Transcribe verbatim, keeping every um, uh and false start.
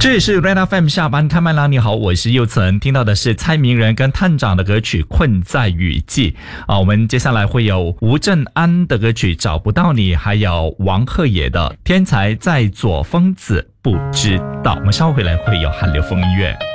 这里是 Red F M 下班开麦啦！你好，我是佑岑，听到的是蔡明仁跟探长的歌曲《困在雨季》啊。我们接下来会有吴镇安的歌曲《找不到你》，还有王鹤野的《天才在左，疯子不知道》。我们稍后回来会有韩流风音乐。